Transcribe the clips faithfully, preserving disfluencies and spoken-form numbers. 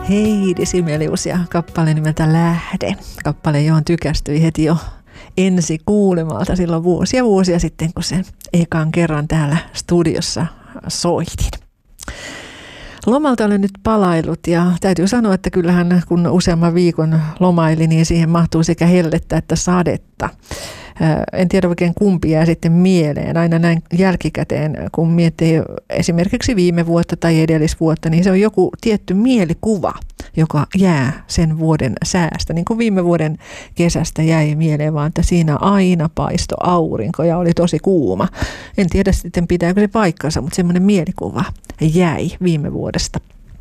Heidi Sibelius ja kappale nimeltä Lähde. Kappale, johon tykästyi heti jo ensi kuulemalta silloin vuosia vuosia sitten, kun sen ekan kerran täällä studiossa soitin. Lomalta olen nyt palailut ja täytyy sanoa, että kyllähän kun useamman viikon lomaili, niin siihen mahtuu sekä hellettä että sadetta. En tiedä oikein kumpi jää sitten mieleen. Aina näin jälkikäteen, kun miettii esimerkiksi viime vuotta tai edellisvuotta, niin se on joku tietty mielikuva, joka jää sen vuoden säästä. Niin kuin viime vuoden kesästä jäi mieleen vaan, että siinä aina paisto aurinko ja oli tosi kuuma. En tiedä sitten pitääkö se paikkansa, mutta semmoinen mielikuva jäi viime vuodesta.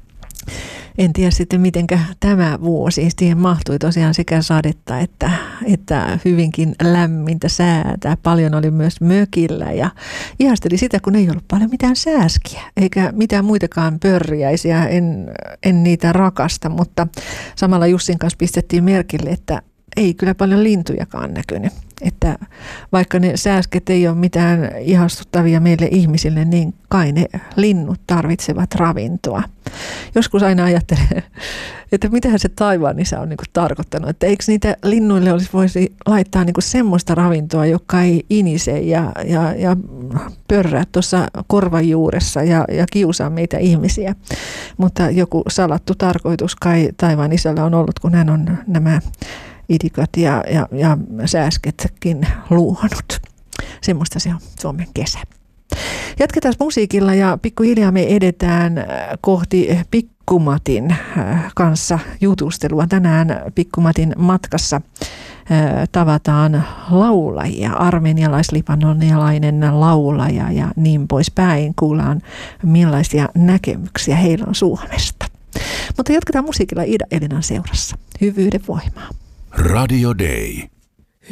En tiedä sitten, mitenkä tämä vuosi, siihen mahtui tosiaan sekä sadetta että, että hyvinkin lämmintä säätä. Paljon oli myös mökillä ja ihasteli sitä, kun ei ollut paljon mitään sääskiä, eikä mitään muitakaan pörriäisiä. En, en niitä rakasta, mutta samalla Jussin kanssa pistettiin merkille, että ei kyllä paljon lintujakaan näkynyt. Että vaikka ne sääsket ei ole mitään ihastuttavia meille ihmisille, niin kai ne linnut tarvitsevat ravintoa. Joskus aina ajattelen, että mitähän se taivaanisa on niin kuin tarkoittanut. Että eikö niitä linnuille olisi voisi laittaa niin kuin semmoista ravintoa, joka ei inise ja, ja, ja pörrää tuossa korvan juuressa ja, ja kiusaa meitä ihmisiä. Mutta joku salattu tarkoitus kai taivaanisalla on ollut, kun hän on nämä idikat ja, ja, ja sääsketkin luuhannut. Semmoista se on Suomen kesä. Jatketaan musiikilla ja pikkuhiljaa me edetään kohti Pikkumatin kanssa jutustelua. Tänään Pikkumatin matkassa tavataan laulajia, armenialais-libanonialainen laulaja ja niin poispäin. Kuullaan millaisia näkemyksiä heillä on Suomesta. Mutta jatketaan musiikilla Ida Elinan seurassa. Hyvyyden voimaa. Radio Day.